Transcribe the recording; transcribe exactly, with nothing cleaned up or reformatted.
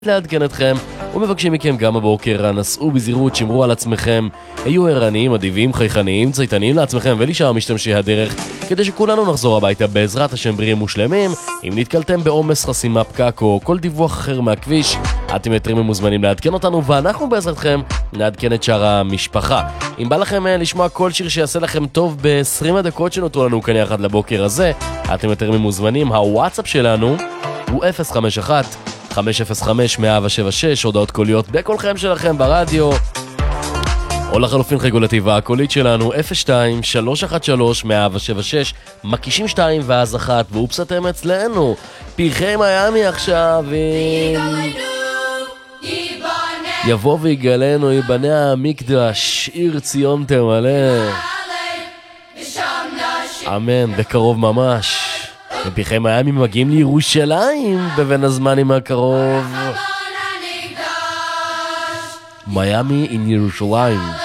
לעדכן אתכם ומבקשים מכם גם הבוקר, נסעו בזהירות, שמרו על עצמכם, היו ערניים, אדיבים, חייכניים, צייתניים לעצמכם ולשאר משתמשי הדרך, כדי שכולנו נחזור הביתה בעזרת השם בריאים מושלמים. אם נתקלתם בעומס, חסימה, פקק או כל דיווח אחר מהכביש, אתם יותר ממוזמנים לעדכן אותנו, ואנחנו בעזרתכם נעדכן את שאר המשפחה. אם בא לכם לשמוע כל שיר שיעשה לכם טוב ב-עשרים הדקות שנותרו לנו כאן יחד לבוקר הזה, אתם יותר ממוזמנים. הוואטסאפ שלנו הוא אפס חמש אחת חמש אפס חמש מאה שבע שש, הודעות קוליות בקולכם שלכם ברדיו, או לחלופין רגולטיבה הקולית שלנו אפס שתיים שלוש אחת שלוש מאה שבע שש, מקישים שתיים ואז אחת, ואופס אתם אצלנו. פרחי מיאמי עכשיו יבוא ויגלנו, יבנה המקדש, עיר ציון תמלא, אמן, בקרוב ממש. ופרחי מיאמי מגיעים לירושלים בבין הזמנים הקרוב. מיאמי in ירושלים.